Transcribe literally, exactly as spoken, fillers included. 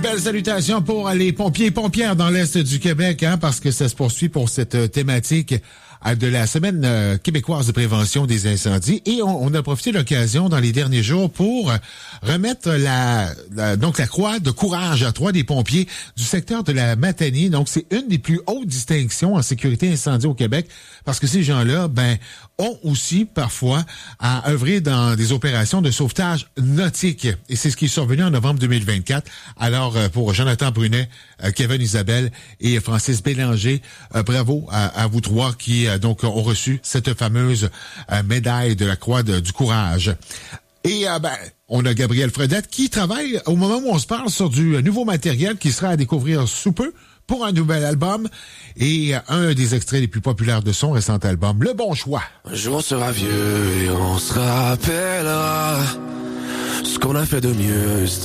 belles salutations pour les pompiers et pompières dans l'Est du Québec, hein, parce que ça se poursuit pour cette thématique de la semaine euh, québécoise de prévention des incendies. Et on, on a profité de l'occasion dans les derniers jours pour remettre la, la donc la croix de courage à trois des pompiers du secteur de la Matanie. Donc, c'est une des plus hautes distinctions en sécurité incendie au Québec, parce que ces gens-là, ben, ont aussi parfois à œuvrer dans des opérations de sauvetage nautique. Et c'est ce qui est survenu en novembre deux mille vingt-quatre. Alors, euh, pour Jonathan Brunet, euh, Kevin Isabelle et Francis Bélanger, euh, bravo à, à vous trois qui euh, donc ont reçu cette fameuse euh, médaille de la Croix de, du courage. Et euh, ben, on a Gabriel Fredette qui travaille au moment où on se parle sur du nouveau matériel qui sera à découvrir sous peu pour un nouvel album et un des extraits les plus populaires de son récent album, Le Bon Choix. Un jour on sera vieux et on se rappellera ce qu'on a fait de mieux.